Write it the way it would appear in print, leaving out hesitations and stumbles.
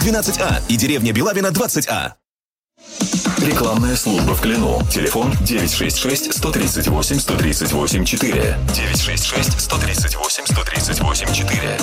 12А и деревня Белавина 20А. Рекламная служба в Клину. Телефон 966-138-138-4. 966-138-138-4.